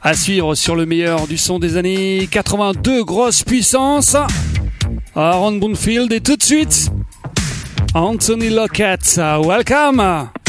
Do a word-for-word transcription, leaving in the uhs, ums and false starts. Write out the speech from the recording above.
À suivre sur le meilleur du son des années quatre-vingt-deux, grosse puissance. Aaron Boonfield et tout de suite, Anthony Lockett. Welcome!